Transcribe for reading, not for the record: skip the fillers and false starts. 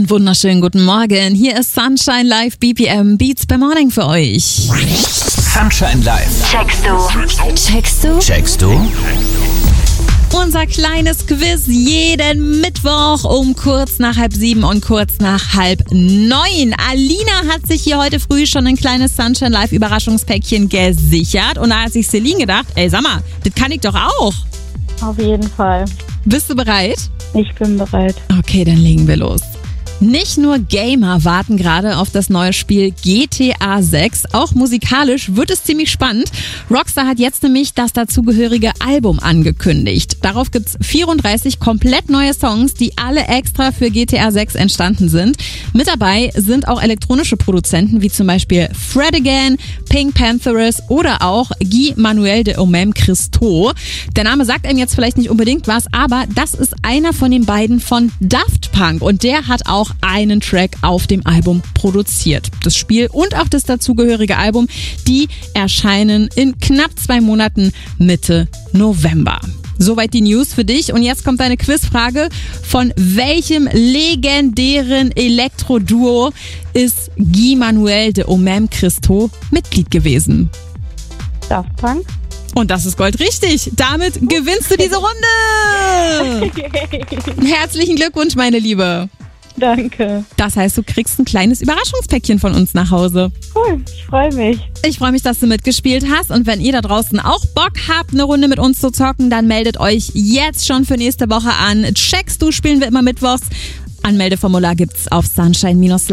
Einen wunderschönen guten Morgen. Hier ist Sunshine Live BPM Beats per Morning für euch. Sunshine Live. Checkst du? Unser kleines Quiz jeden Mittwoch um kurz nach 6:30 und kurz nach 8:30. Alina hat sich hier heute früh schon ein kleines Sunshine Live Überraschungspäckchen gesichert. Und da hat sich Celine gedacht, ey, sag mal, das kann ich doch auch. Auf jeden Fall. Bist du bereit? Ich bin bereit. Okay, dann legen wir los. Nicht nur Gamer warten gerade auf das neue Spiel GTA 6, auch musikalisch wird es ziemlich spannend. Rockstar hat jetzt nämlich das dazugehörige Album angekündigt. Darauf gibt's 34 komplett neue Songs, die alle extra für GTA 6 entstanden sind. Mit dabei sind auch elektronische Produzenten wie zum Beispiel Fred Again, Pink Panthers oder auch Guy Manuel de Homem Christo. Der Name sagt einem jetzt vielleicht nicht unbedingt was, aber das ist einer von den beiden von Daft Punk und der hat auch einen Track auf dem Album produziert. Das Spiel und auch das dazugehörige Album, die erscheinen in knapp 2 Monaten Mitte November. Soweit die News für dich. Und jetzt kommt deine Quizfrage. Von welchem legendären Elektro-Duo ist Guy Manuel de Homem Christo Mitglied gewesen? Daft Punk? Und das ist goldrichtig. Damit gewinnst du diese Runde. Herzlichen Glückwunsch, meine Liebe. Danke. Das heißt, du kriegst ein kleines Überraschungspäckchen von uns nach Hause. Cool, ich freue mich. Ich freue mich, dass du mitgespielt hast. Und wenn ihr da draußen auch Bock habt, eine Runde mit uns zu zocken, dann meldet euch jetzt schon für nächste Woche an. Checkst du, spielen wir immer mittwochs. Anmeldeformular gibt's auf sunshine-live.de.